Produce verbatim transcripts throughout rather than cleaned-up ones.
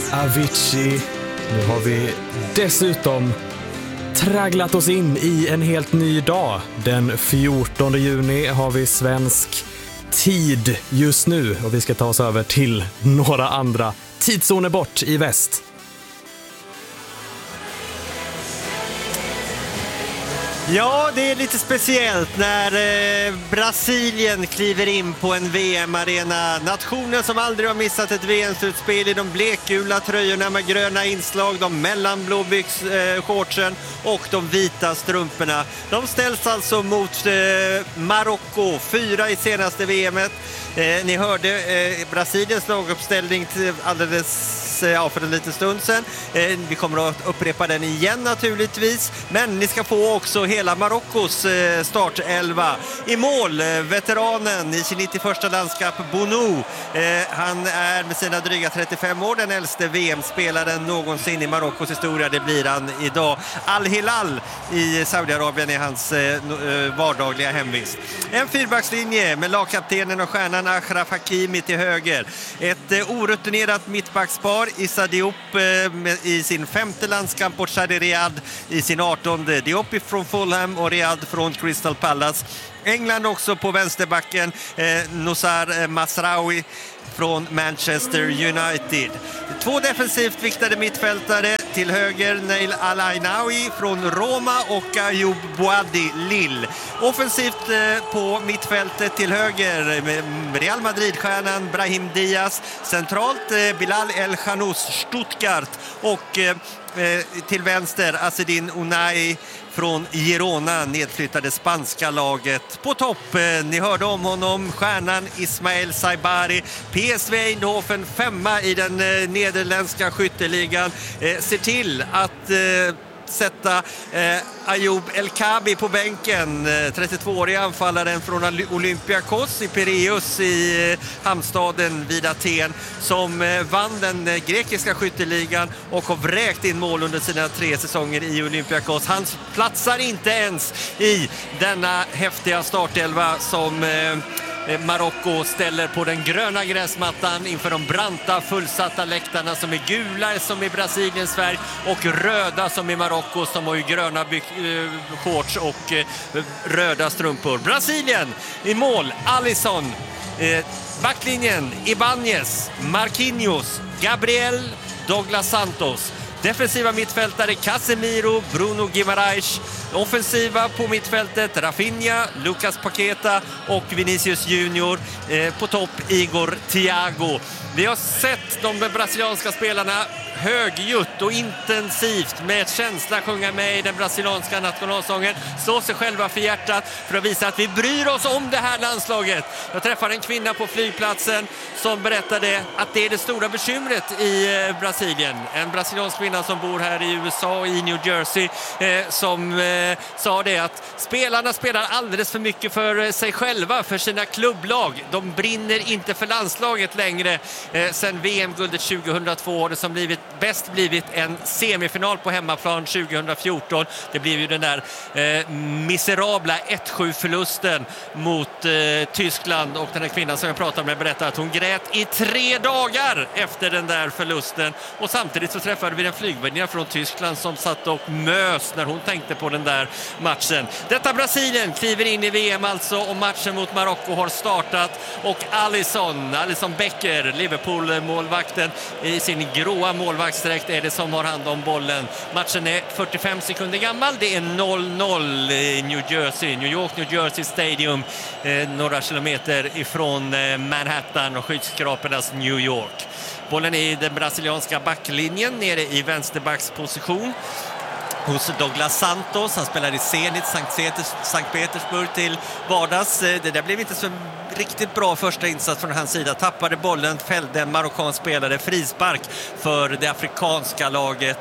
Avicii. Nu har vi dessutom tragglat oss in i en helt ny dag. Den fjortonde juni har vi svensk tid just nu och vi ska ta oss över till några andra tidszoner bort i väst. Ja, det är lite speciellt när eh, Brasilien kliver in på en V M-arena. Nationen som aldrig har missat ett V M-slutspel i de blekgula tröjorna med gröna inslag, de mellanblå byx, eh, shortsen och de vita strumporna. De ställs alltså mot eh, Marocko, fyra i senaste V M-et. Eh, ni hörde eh, Brasiliens laguppställning till alldeles ja, för en liten stund sedan. Eh, vi kommer att upprepa den igen naturligtvis. Men ni ska få också hela Marockos eh, startelva. I mål, eh, veteranen i sin nittioförsta landskap Bounou. Eh, han är med sina dryga trettiofem år den äldste V M-spelaren någonsin i Marockos historia. Det blir han idag. Al-Hilal i Saudiarabien är hans eh, vardagliga hemvist. En fyrbackslinje med lagkaptenen och stjärnan Achraf Hakimi till höger. Ett eh, orutinerat mittbackspar. Issa Diop eh, med, i sin femte landskamp och Shadi Riyad i sin artonde. Diop från Fulham och Riyad från Crystal Palace. England också på vänsterbacken. Eh, Nosar eh, Masraoui från Manchester United. Två defensivt viktade mittfältare till höger, Nail Al-Ainaoui från Roma och Ayoub Boadi Lille. Offensivt eh, på mittfältet till höger med Real Madrid-stjärnan Brahim Diaz. Centralt eh, Bilal El Khanous Stuttgart och eh, till vänster Azzedine Ounahi från Girona, nedflyttade spanska laget. På topp, ni hörde om honom, stjärnan Ismael Saibari. P S V Eindhoven femma i den nederländska skytteligan. Eh, ser till att eh, sätta eh, Ayoub El Kabi på bänken, eh, trettiotvååriga anfallaren från Olympiakos i Pireus i eh, hamnstaden vid Aten, som eh, vann den eh, grekiska skytteligan och har vräkt in mål under sina tre säsonger i Olympiakos. Han platsar inte ens i denna häftiga startelva som eh, Marocko ställer på den gröna gräsmattan inför de branta fullsatta läktarna som är gula som i Brasiliens färg och röda som i Marocko, som har ju gröna byx- äh, shorts och äh, röda strumpor. Brasilien i mål, Alisson, äh, backlinjen Ibanez, Marquinhos, Gabriel, Douglas Santos. Defensiva mittfältare Casemiro, Bruno Guimaraes. Offensiva på mittfältet Rafinha, Lucas Paqueta och Vinicius Junior. Eh, på topp Igor Thiago. Vi har sett de brasilianska spelarna högljutt och intensivt med känsla sjunga med i den brasilianska nationalsången, slå sig själva för hjärtat för att visa att vi bryr oss om det här landslaget. Jag träffade en kvinna på flygplatsen som berättade att det är det stora bekymret i Brasilien. En brasiliansk kvinna som bor här i U S A, i New Jersey, eh, som eh, sa det att spelarna spelar alldeles för mycket för sig själva, för sina klubblag. De brinner inte för landslaget längre. Eh, sen V M-guldet tjugohundratvå har det som blivit bäst blivit en semifinal på hemmaplan tjugohundrafjorton. Det blev ju den där eh, miserabla ett sju-förlusten mot eh, Tyskland, och den här kvinnan som jag pratade med berättade att hon grät i tre dagar efter den där förlusten. Och samtidigt så träffade vi en flygvärdinna från Tyskland som satt och mös när hon tänkte på den där matchen. Detta Brasilien kliver in i V M alltså, och matchen mot Marocko har startat, och Alisson, Alisson Becker, Liverpool-målvakten i sin gråa målvaktsdräkt, är det som har hand om bollen. Matchen är fyrtiofem sekunder gammal. Det är noll noll i New Jersey, New York, New Jersey Stadium, eh, några kilometer ifrån eh, Manhattan och skyskrapornas New York. Bollen är i den brasilianska backlinjen nere i vänsterbacksposition hos Douglas Santos. Han spelar i Zenit Sankt Petersburg till vardags. Det där blev inte så riktigt bra första insats från hans sida. Tappade bollen, fällde en marockansk spelare, frispark för det afrikanska laget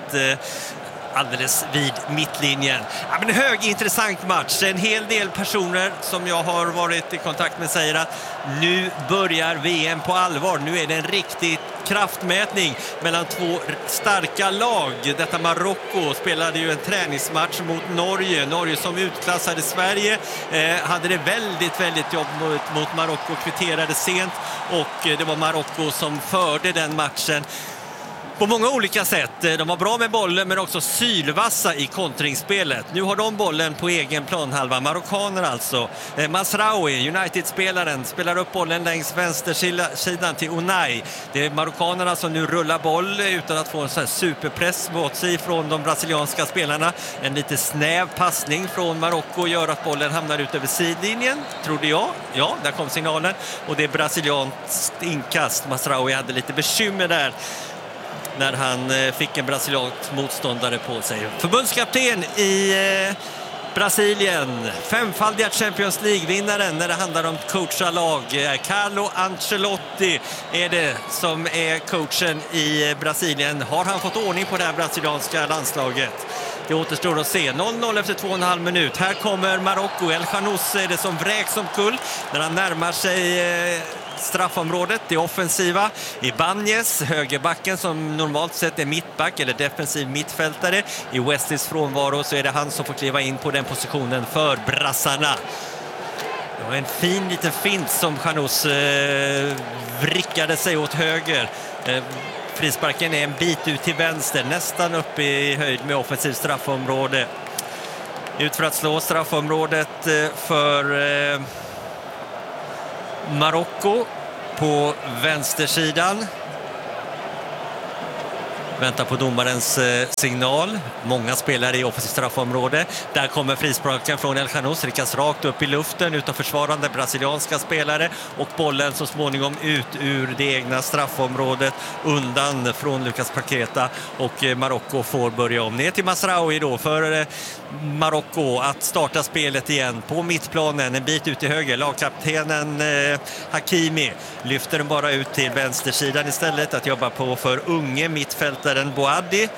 alldeles vid mittlinjen. Ja, men en högintressant match. En hel del personer som jag har varit i kontakt med säger att nu börjar V M på allvar. Nu är det en riktigt kraftmätning mellan två starka lag. Detta Marocko spelade ju en träningsmatch mot Norge. Norge som utklassade Sverige eh, hade det väldigt, väldigt jobb mot, mot Marocko, kvitterade sent, och eh, det var Marocko som förde den matchen. På många olika sätt. De var bra med bollen men också sylvassa i kontringsspelet. Nu har de bollen på egen planhalva. Marockaner alltså. Mazraoui, United-spelaren, spelar upp bollen längs vänstersidan till Unai. Det är marockanerna som nu rullar boll utan att få en sån här superpress mot sig från de brasilianska spelarna. En lite snäv passning från Marocko gör att bollen hamnar ut över sidlinjen, trodde jag. Ja, där kom signalen. Och det är brasilianskt inkast. Mazraoui hade lite bekymmer där när han fick en brasiliansk motståndare på sig. Förbundskapten i eh, Brasilien, femfaldiga Champions League-vinnaren när det handlar om coacha lag. Carlo Ancelotti är det som är coachen i Brasilien. Har han fått ordning på det här brasilianska landslaget? Det återstår att se. noll noll efter två och en halv minut. Här kommer Marocko. El Khanous är det som vräks omkull när han närmar sig eh, straffområdet, det offensiva. Ibanez, högerbacken som normalt sett är mittback eller defensiv mittfältare. I Westis frånvaro så är det han som får kliva in på den positionen för brassarna. Det var en fin liten fint som Khanous eh, vrickade sig åt höger. Eh, frisparken är en bit ut till vänster, nästan upp i höjd med offensiv straffområde. Ut för att slå straffområdet eh, för eh, Marocko på vänstersidan. Väntar på domarens eh, signal. Många spelare i offensivt straffområde. Där kommer frisparken från El Khanous. Riktas rakt upp i luften utav försvarande brasilianska spelare. Och bollen så småningom ut ur det egna straffområdet. Undan från Lucas Paqueta. Och eh, Marocko får börja om. Ner till Mazraoui då för eh, Marocko att starta spelet igen på mittplanen. En bit ut till höger. Lagkaptenen eh, Hakimi lyfter den bara ut till vänstersidan istället. Att jobba på för unge mittfältare. Den Boadi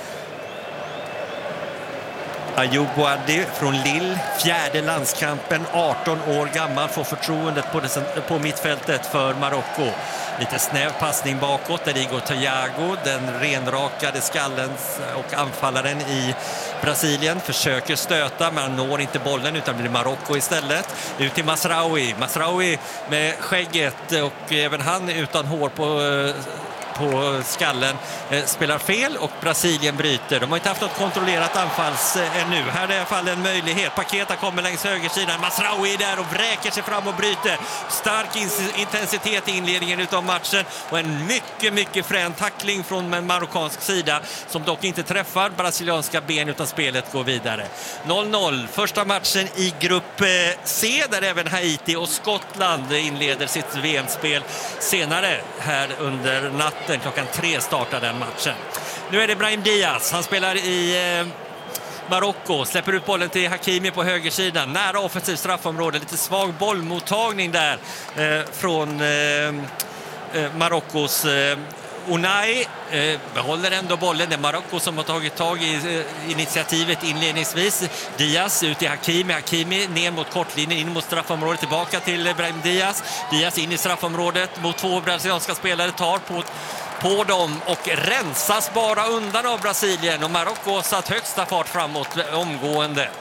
Ayoub Boadi från Lille, fjärde landskampen, arton år gammal, får förtroendet på, det, på mittfältet för Marocko. Lite snäv passning bakåt där Igor Thiago, den renrakade skallen och anfallaren i Brasilien, försöker stöta men når inte bollen utan blir Marocko istället. Ut till Mazraoui, Mazraoui med skägget och även han utan hår på på skallen eh, spelar fel och Brasilien bryter. De har inte haft något kontrollerat anfalls eh, ännu. Här är det i alla fall en möjlighet. Paqueta kommer längs högersidan. Mazraoui är där och vräker sig fram och bryter. Stark in- intensitet i inledningen utav matchen och en mycket, mycket frän tackling från en marockansk sida som dock inte träffar brasilianska ben utan spelet går vidare. noll noll. Första matchen i grupp eh, C där även Haiti och Skottland inleder sitt V M-spel senare här under natten. Klockan tre startar den matchen. Nu är det Brahim Diaz. Han spelar i eh, Marocko. Släpper ut bollen till Hakimi på högersidan. Nära offensiv straffområde. Lite svag bollmottagning där eh, från eh, eh, Marockos eh, Unai eh, behåller ändå bollen. Det är Marocko som har tagit tag i eh, initiativet inledningsvis. Diaz ut till Hakimi. Hakimi ner mot kortlinjen, in mot straffområdet, tillbaka till eh, Brahim Diaz. Diaz in i straffområdet mot två brasilianska spelare, tar på, på dem och rensas bara undan av Brasilien. Och Marocko har satt högsta fart framåt omgående.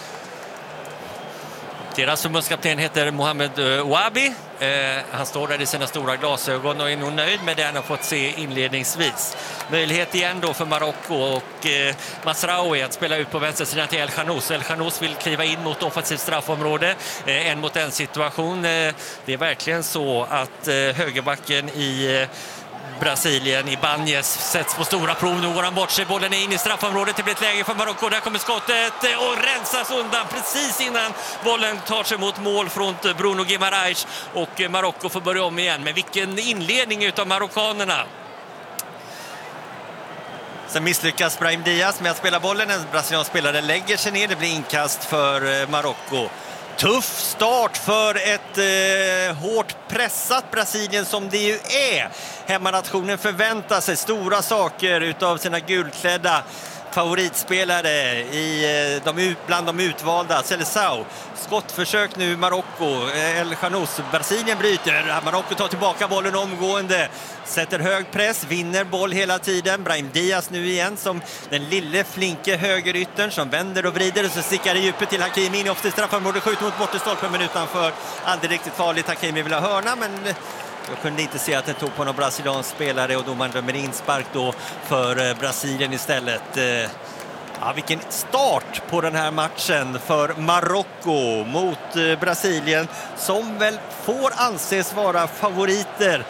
Deras förbundskapten heter Mohamed Ouabi. Eh, han står där i sina stora glasögon och är nog nöjd med det han har fått se inledningsvis. Möjlighet igen då för Marocko och eh, Mazraoui att spela ut på vänstersidan till El Khanous. El Khanous vill kliva in mot offensivt straffområde. Eh, en mot en situation. Eh, det är verkligen så att eh, högerbacken i... Eh, Brasilien, Ibanez sätts på stora prov. Nu går han bort sig, bollen är in i straffområdet. Det blir ett läge för Marocko, där kommer skottet och rensas undan precis innan bollen tar sig mot mål från Bruno Guimaraes och Marocko får börja om igen. Men vilken inledning utav marockanerna. Sen misslyckas Brahim Diaz med att spela bollen. En brasiliansk spelare lägger sig ner, det blir inkast för Marocko. Tuff start för ett eh, hårt pressat Brasilien som det ju är. Hemmanationen förväntar sig stora saker utav sina gulklädda favoritspelare i, de, bland de utvalda. Seleção, skottförsök nu Marocko. El Khanous, Brasilien bryter. Marocko tar tillbaka bollen omgående. Sätter hög press, vinner boll hela tiden. Brahim Diaz nu igen som den lille flinke högeryttern som vänder och vrider och så stickar i djupet till Hakimi in i offensivt straffområde, skjuter mot bortestolpen men utanför. Aldrig riktigt farligt. Hakimi vill ha hörna men Jag kunde inte se att den tog på någon brasiliansk spelare och domaren dömer inspark då för Brasilien istället. Ja, vilken start på den här matchen för Marocko mot Brasilien som väl får anses vara favoriter.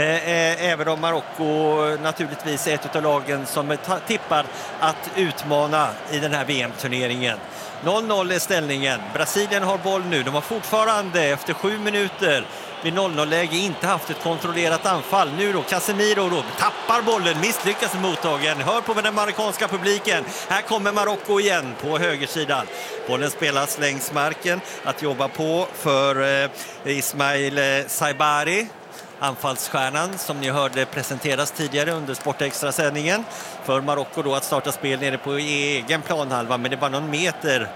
Eh, även om Marocko naturligtvis är ett av lagen som tippar att utmana i den här V M-turneringen. noll noll är ställningen. Brasilien har boll nu. De har fortfarande efter sju minuter vid noll noll-läge inte haft ett kontrollerat anfall. Nu då Casemiro då tappar bollen, misslyckas med mottagen. Hör på med den marockanska publiken. Här kommer Marocko igen på högersidan. Bollen spelas längs marken. Att jobba på för eh, Ismail Saibari. Anfallsstjärnan som ni hörde presenteras tidigare under Sportextra-sändningen. För Marocko då att starta spel nere på egen planhalva, men det är bara någon meter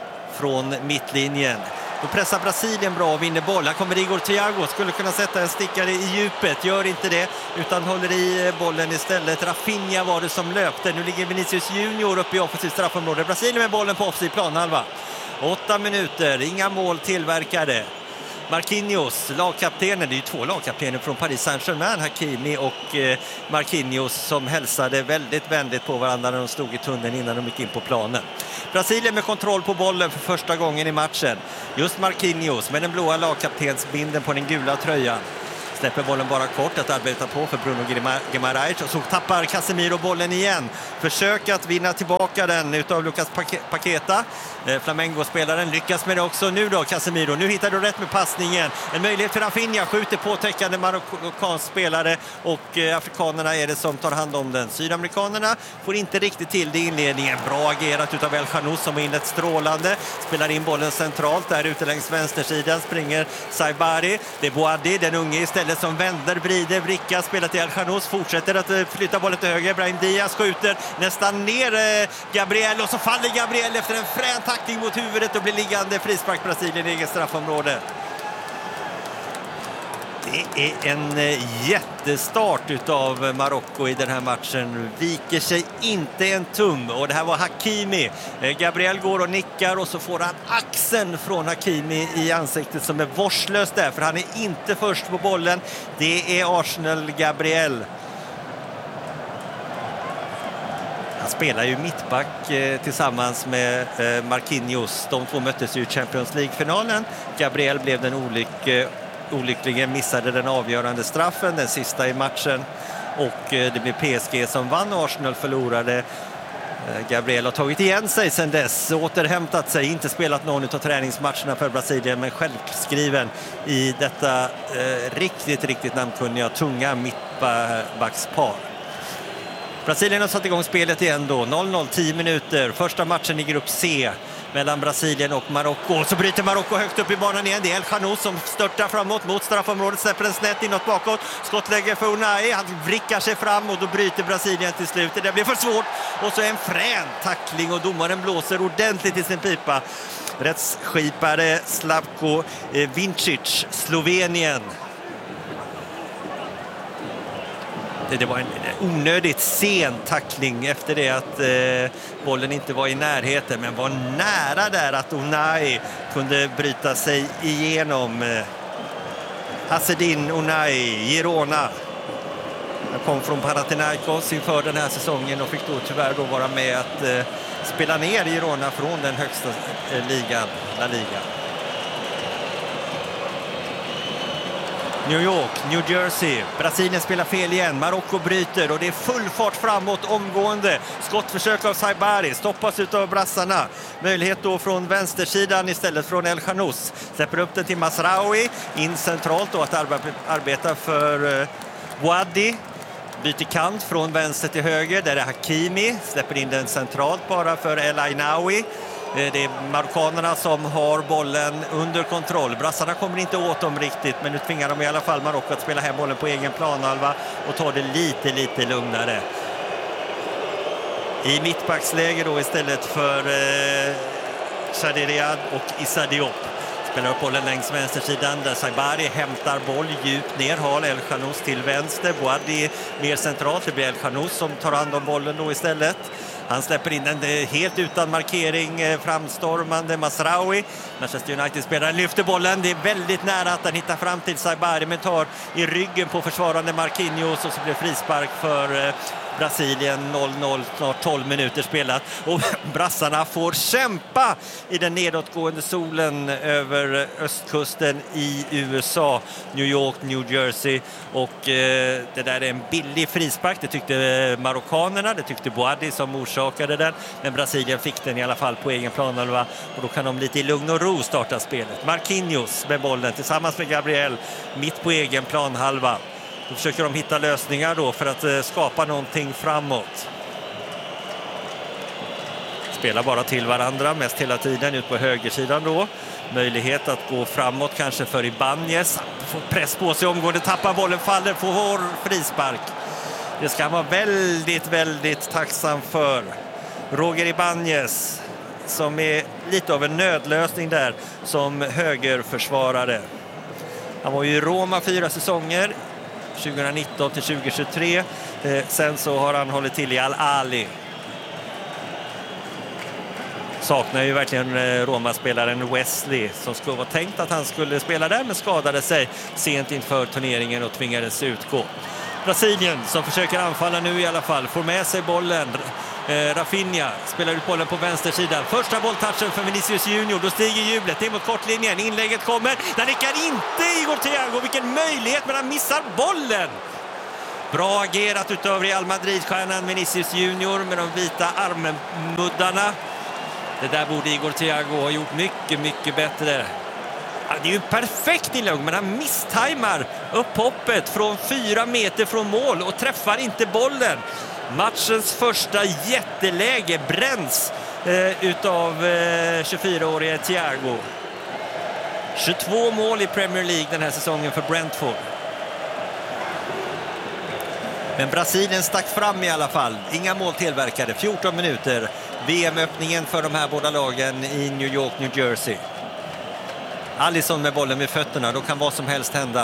från mittlinjen. Då pressar Brasilien bra och vinner boll. Här kommer Igor Thiago, skulle kunna sätta en stickare i djupet. Gör inte det, utan håller i bollen istället. Rafinha var det som löpte. Nu ligger Vinicius Junior uppe i offensivt straffområde. Brasilien med bollen på offensiv planhalva. Åtta minuter, inga mål tillverkade. Marquinhos, lagkaptenen, det är ju två lagkaptener från Paris Saint-Germain, Hakimi och eh, Marquinhos, som hälsade väldigt vänligt på varandra när de stod i tunneln innan de gick in på planen. Brasilien med kontroll på bollen för första gången i matchen. Just Marquinhos med den blåa lagkaptensbinden på den gula tröjan. Släpper bollen bara kort att arbeta på för Bruno Guimaraes, och så tappar Casemiro bollen igen. Försök att vinna tillbaka den utav Lucas Paqueta. Flamengo-spelaren lyckas med det också. Nu då Casemiro, nu hittar du rätt med passningen. En möjlighet för Rafinha, skjuter påtäckande marockansk spelare, och afrikanerna är det som tar hand om den. Sydamerikanerna får inte riktigt till det i inledningen. Bra agerat utav El Khanous som är inlett strålande. Spelar in bollen centralt, där ute längs vänstersidan springer Saibari. Det är Boadi, den unge istället, som vänder, vrider, vrickar, spelar till El Khanous, fortsätter att flytta bollen till höger. Brahim Diaz skjuter nästan ner Gabriel, och så faller Gabriel efter en frän tackling mot huvudet och blir liggande. Frispark Brasilien i eget straffområde. Det är en jättestart utav Marocko i den här matchen. Viker sig inte en tum, och det här var Hakimi. Gabriel går och nickar, och så får han axeln från Hakimi i ansiktet som är vårdslöst där, för han är inte först på bollen. Det är Arsenal Gabriel. Han spelar ju mittback eh, tillsammans med eh, Marquinhos. De två möttes ju i Champions League-finalen. Gabriel blev den olyck, eh, olyckligen missade den avgörande straffen, den sista i matchen. Och eh, det blev P S G som vann, Arsenal förlorade. Eh, Gabriel har tagit igen sig sedan dess, återhämtat sig, inte spelat någon av träningsmatcherna för Brasilien, men självskriven i detta eh, riktigt, riktigt namnkunniga, tunga mittbackspar. Brasilien har satt igång spelet igen då. noll noll, tio minuter. Första matchen i grupp C mellan Brasilien och Marocko. Så bryter Marocko högt upp i banan igen. Det är El Khanous som störtar framåt mot straffområdet. Släpper en snett inåt bakåt. Skottlägger för Unai. Han vrickar sig fram, och då bryter Brasilien till slut. Det blir för svårt. Och så en frän tackling, och domaren blåser ordentligt i sin pipa. Rättsskipare Slavko Vincic, Slovenien. Det var en onödigt sen tackling efter det att eh, bollen inte var i närheten, men var nära där att Unai kunde bryta sig igenom. Eh, Hassedin Unai, Girona. Han kom från Panathinaikos inför den här säsongen och fick då tyvärr då vara med att eh, spela ner Girona från den högsta eh, ligan, La Liga. New York, New Jersey. Brasilien spelar fel igen. Marocko bryter, och det är full fart framåt omgående. Skottförsök av Saibari stoppas ut av brassarna. Möjlighet då från vänstersidan istället från El Khanous. Släpper upp den till Masraoui. In centralt då att arbeta för uh, Boadi. Byter kant från vänster till höger. Där är Hakimi. Släpper in den centralt bara för El Ainaoui. Det är marockanerna som har bollen under kontroll. Brassarna kommer inte åt dem riktigt, men nu tvingar de i alla fall Marocko att spela hem bollen på egen planhalva och ta det lite, lite lugnare. I mittbacksläge då istället för eh, Chadiriad och Issa Diop. Spelar upp bollen längs vänstersidan där Saibari hämtar boll djupt ner. Har El Khanous till vänster. Boadi mer centralt. Det blir El Khanous som tar hand om bollen då istället. Han släpper in den helt utan markering, framstormande Mazraoui. Manchester United-spelaren lyfter bollen. Det är väldigt nära att den hittar fram till Saibari, men tar i ryggen på försvarande Marquinhos, och så blir frispark för Brasilien. Noll noll, snart tolv minuter spelat, och brassarna får kämpa i den nedåtgående solen över östkusten i U S A, New York, New Jersey, och eh, det där är en billig frispark, det tyckte marockanerna, det tyckte Boadi som orsakade den, men Brasilien fick den i alla fall på egen planhalva, och då kan de lite i lugn och ro starta spelet. Marquinhos med bollen tillsammans med Gabriel mitt på egen planhalva. Då försöker de hitta lösningar då för att eh, skapa någonting framåt. Spelar bara till varandra mest hela tiden ut på högersidan då. Möjlighet att gå framåt kanske för Ibanez. Får press på sig omgående, tappar bollen, faller, får frispark. Det ska han vara väldigt, väldigt tacksam för. Roger Ibanez, som är lite av en nödlösning där som högerförsvarare. Han var ju i Roma fyra säsonger, tjugonitton till tjugohundratjugotre. Eh, sen så har han hållit till i Al-Ali. Saknar ju verkligen eh, Roma-spelaren Wesley, som skulle vara tänkt att han skulle spela där, men skadade sig sent inför turneringen och tvingades utgå. Brasilien som försöker anfalla nu i alla fall, får med sig bollen. Eh, Rafinha spelar ut bollen på vänstersidan. Första bolltouchen för Vinicius Junior. Då stiger jublet, det är mot kortlinjen. Inlägget kommer, där nickar inte Igor Thiago. Vilken möjlighet, men han missar bollen. Bra agerat utav Real Madrid-stjärnan Vinicius Junior med de vita armmuddarna. Det där borde Igor Thiago ha gjort mycket, mycket bättre. Det är ju perfekt inlägg, men han misstajmar upphoppet från fyra meter från mål och träffar inte bollen. Matchens första jätteläge bränns eh, utav eh, tjugofyraårige Thiago. tjugotvå mål i Premier League den här säsongen för Brentford. Men Brasilien stack fram i alla fall. Inga mål tillverkade. fjorton minuter. V M-öppningen för de här båda lagen i New York, New Jersey. Alisson med bollen med fötterna. Då kan vad som helst hända.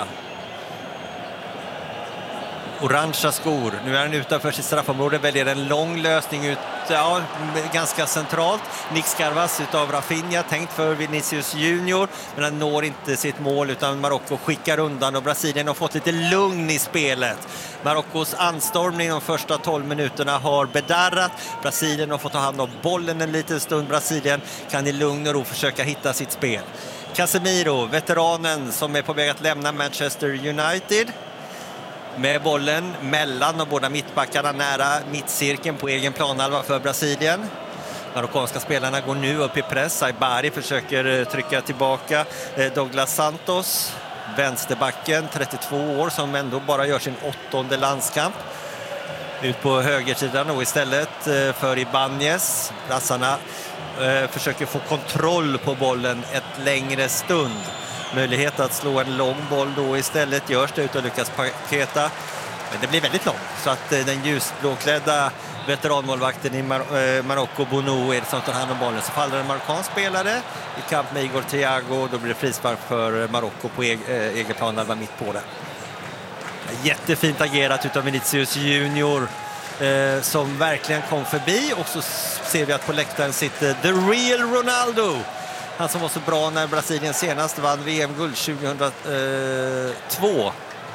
Orangea skor. Nu är han utanför sitt straffområde. Väljer en lång lösning ut. Ja, ganska centralt. Nick Scarvas utav Rafinha. Tänkt för Vinicius Junior. Men han når inte sitt mål, utan Marocko skickar undan. Och Brasilien har fått lite lugn i spelet. Marockos anstormning de första tolv minuterna har bedarrat. Brasilien har fått ta hand om bollen en liten stund. Brasilien kan i lugn och ro försöka hitta sitt spel. Casemiro, veteranen som är på väg att lämna Manchester United. Med bollen mellan de båda mittbackarna nära mittcirkeln på egen planhalva för Brasilien. Marockanska spelarna går nu upp i press. Saibari försöker trycka tillbaka Douglas Santos, vänsterbacken, trettiotvå år, som ändå bara gör sin åttonde landskamp. Ut på högersidan och istället för Ibanez. Brassarna försöker få kontroll på bollen ett längre stund. Möjlighet att slå en lång boll då istället görs det utav Lucas Paqueta. Men det blir väldigt långt, så att den ljusblåklädda veteranmålvakten i Mar- Marocko, Bono, är det som tar hand om bollen. Så faller en marockansk spelare i kamp med Igor Thiago. Då blir det frispark för Marocko på eg- äh, egen plan, var mitt på det. Jättefint agerat utav Vinicius Junior, eh, som verkligen kom förbi. Och så ser vi att på läktaren sitter the real Ronaldo. Han som var så bra när Brasilien senast vann V M-guld tjugohundratvå.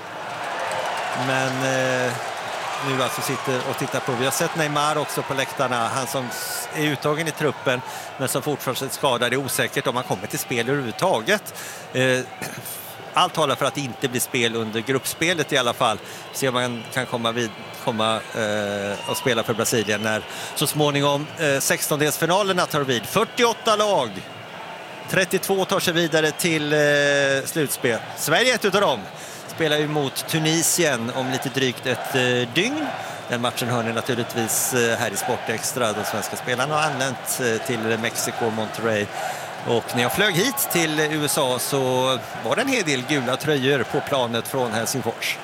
Men eh, nu alltså sitter och tittar på. Vi har sett Neymar också på läktarna. Han som är uttagen i truppen men som fortfarande skadad. Det är osäkert om han kommer till spel överhuvudtaget. Eh, allt talar för att det inte blir spel under gruppspelet i alla fall. Se om man kan komma vid komma eh, och spela för Brasilien när så småningom eh, sextondelsfinalerna tar vid. fyrtioåtta lag. trettiotvå tar sig vidare till eh, slutspel. Sverige är ett utav dem. Spelar ju mot Tunisien om lite drygt ett eh, dygn. Den matchen hör ni naturligtvis eh, här i Sportextra. De svenska spelarna har anlänt eh, till Mexiko och Monterrey. Och när jag flög hit till U S A så var det en hel del gula tröjor på planet från Helsingfors.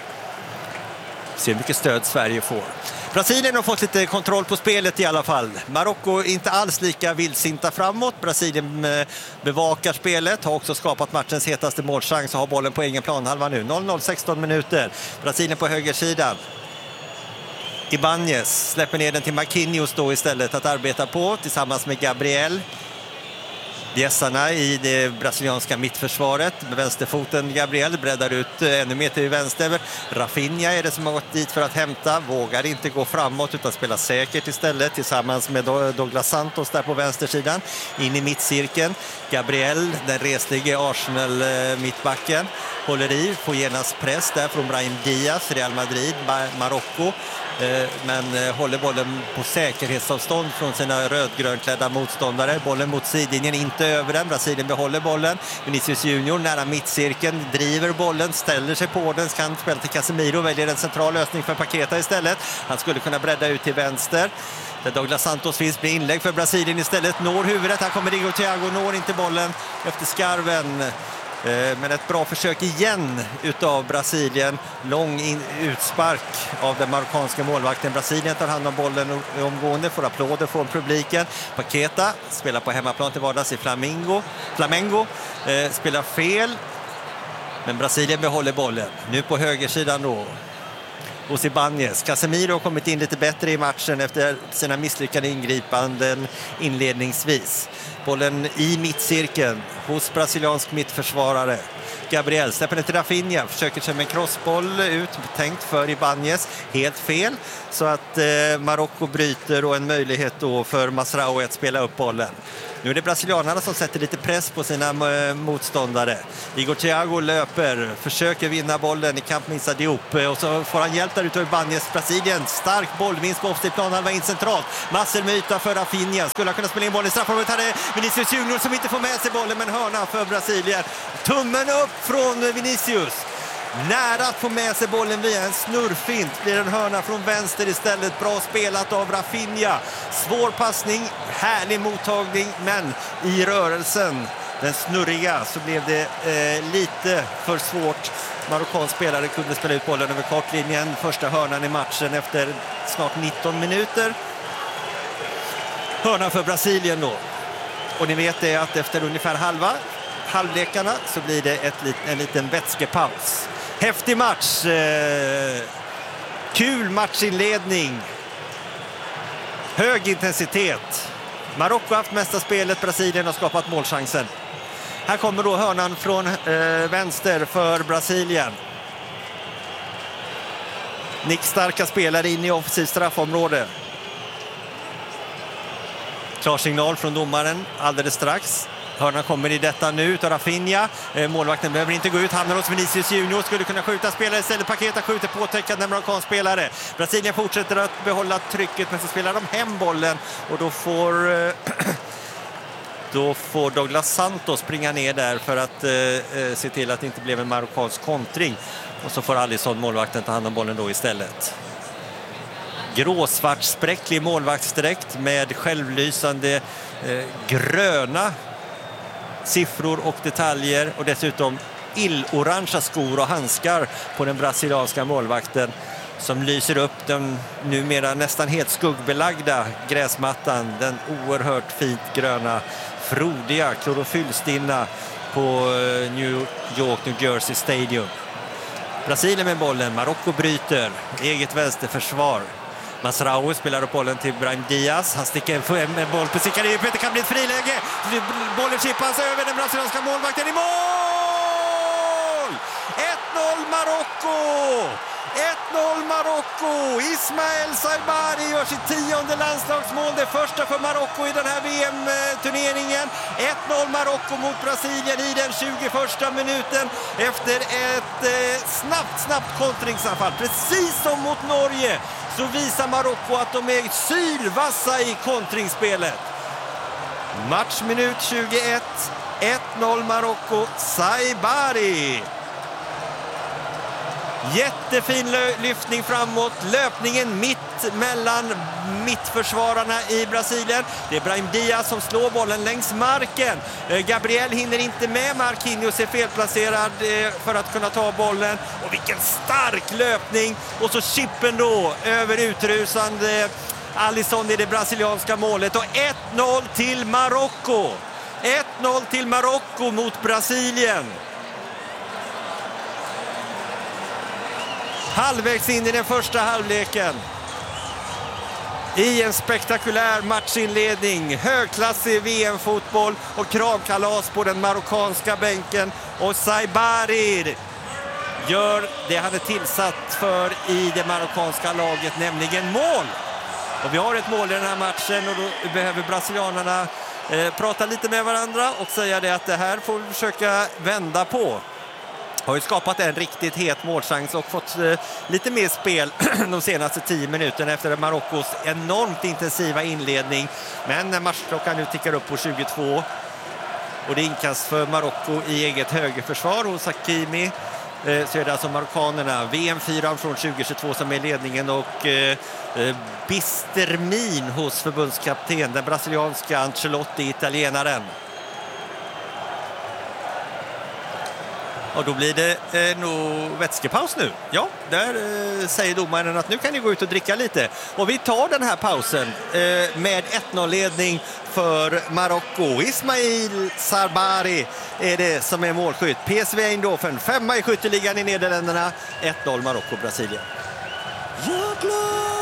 Se hur mycket stöd Sverige får. Brasilien har fått lite kontroll på spelet i alla fall. Marocko inte alls lika vildsinta framåt. Brasilien bevakar spelet, har också skapat matchens hetaste målchans och har bollen på egen planhalva nu. noll noll, sexton minuter. Brasilien på högersidan. Ibanez släpper ner den till Marquinhos då istället att arbeta på tillsammans med Gabriel. Bjässarna i det brasilianska mittförsvaret. Med vänsterfoten Gabriel breddar ut ännu mer till vänster. Rafinha är det som har gått dit för att hämta. Vågar inte gå framåt utan spela säkert istället tillsammans med Douglas Santos där på vänstersidan. In i mittcirkeln. Gabriel, den reslige Arsenal-mittbacken. Håller i, får genast press där från Brahim Diaz, Real Madrid, Marocko. Men håller bollen på säkerhetsavstånd från sina rödgrönklädda motståndare. Bollen mot sidlinjen, inte över den. Brasilien behåller bollen. Vinicius Junior nära mittcirkeln, driver bollen, ställer sig på den. Kan spela till Casemiro, väljer en central lösning för Paqueta istället. Han skulle kunna bredda ut till vänster. Där Douglas Santos finns, blir inlägg för Brasilien istället. Når huvudet, här kommer Igor Thiago, når inte bollen efter skarven. Men ett bra försök igen utav Brasilien. Lång in, utspark av den marockanska målvakten. Brasilien tar hand om bollen omgående, får applåder från publiken. Paqueta spelar på hemmaplan till vardags i Flamengo. Flamengo eh, spelar fel. Men Brasilien behåller bollen. Nu på högersidan då. Hos Ibanez. Casemiro har kommit in lite bättre i matchen efter sina misslyckade ingripanden inledningsvis. Bollen i mittcirkeln hos brasiliansk mittförsvarare. Gabriel släpper den till Rafinha, försöker sig med en crossboll ut, tänkt för Ibanez, helt fel. Så att eh, Marocko bryter och en möjlighet då för Masraoui att spela upp bollen. Nu är det brasilianerna som sätter lite press på sina motståndare. Igor Thiago löper, försöker vinna bollen i kamp med Issa Diop. Och så får han hjälp där ute av Ibanez. Brasilien, stark boll, minst på offside-plan, han var in centralt. Massor med yta för Rafinha. Skulle ha kunnat spela in bollen i straffområdet. Hade Vinicius Junior som inte får med sig bollen, men hörna för Brasilien. Tummen upp från Vinicius. Nära att få med sig bollen via en snurrfint. Blir en hörna från vänster istället. Bra spelat av Rafinha. Svår passning, härlig mottagning, men i rörelsen, den snurriga, så blev det eh, lite för svårt. Marockansk spelare kunde spela ut bollen över kortlinjen. Första hörnan i matchen efter snart nitton minuter. Hörna för Brasilien då. Och ni vet det att efter ungefär halva halvlekarna så blir det ett, en liten vätskepaus. Häftig match. Eh, kul matchinledning. Hög intensitet. Marocko har haft mesta spelet, Brasilien har skapat målchansen. Här kommer då hörnan från eh, vänster för Brasilien. Nick starka spelare in i offensivt straffområde. Klarsignal från domaren alldeles strax. Hörnan kommer i detta nu utav Rafinha. Eh, målvakten behöver inte gå ut. Hamnar hos Vinicius Junior. Skulle kunna skjuta spelare istället. Paqueta skjuter påtäckande amerikansk spelare. Brasilien fortsätter att behålla trycket, men så spelar de hem bollen. Och då får, eh, då får Douglas Santos springa ner där för att eh, se till att det inte blev en marockansk kontring. Och så får Alisson, målvakten, ta hand om bollen då istället. Gråsvart spräcklig målvaktsdräkt med självlysande eh, gröna siffror och detaljer, och dessutom illorangea skor och handskar på den brasilianska målvakten som lyser upp den numera nästan helt skuggbelagda gräsmattan, den oerhört fint gröna, frodiga, klorofyllstinna på New York, New Jersey Stadium. Brasilien med bollen, Marocko bryter, eget vänsterförsvar. Masraoui spelar upp bollen till Brahim Diaz. Han sticker en boll på Ziccarelli. Det kan bli ett friläge. Bollen chippas över den brasilianska målvakten i mål! ett noll Marocko! ett noll Marocko! Ismael Saibari gör sitt tionde landslagsmål. Det första för Marocko i den här V M-turneringen. ett noll Marocko mot Brasilien i den tjugoförsta minuten. Efter ett eh, snabbt, snabbt kontringsanfall. Precis som mot Norge så visar Marocko att de är sylvassa i kontringsspelet. Matchminut tjugoett. ett noll Marocko. Saibari. Jättefin lyftning framåt. Löpningen mitt mellan mittförsvararna i Brasilien. Det är Brahim Diaz som slår bollen längs marken. Gabriel hinner inte med. Marquinhos är felplacerad för att kunna ta bollen. Och vilken stark löpning. Och så chippen då över utrusande Alisson i det brasilianska målet. Och ett noll till Marocko. ett noll till Marocko mot Brasilien. Halvvägs in i den första halvleken. i en spektakulär matchinledning. Högklassig V M-fotboll och kravkalas på den marockanska bänken. Och Saibari gör det han är tillsatt för i det marockanska laget, nämligen mål. Och vi har ett mål i den här matchen och då behöver brasilianerna eh, prata lite med varandra och säga det att det här får vi försöka vända på. Har ju skapat en riktigt het målchans och fått eh, lite mer spel de senaste tio minuterna efter Marockos enormt intensiva inledning. Men när matchklockan nu tickar upp på tjugotvå och det är inkast för Marocko i eget högerförsvar hos Hakimi, eh, så är det alltså marockanerna, V M fyra från tjugohundratjugotvå som är ledningen och eh, eh, bister min hos förbundskapten, den brasilianska Ancelotti, italienaren. Och då blir det eh, nog vätskepaus nu. Ja, där eh, säger domaren att nu kan ni gå ut och dricka lite. Och vi tar den här pausen eh, med ett noll-ledning för Marocko. Ismail Saibari är det som är målskytt. P S V Eindhoven, femma i skytteligan i Nederländerna. ett noll Marocko, Brasilien. Jag glöm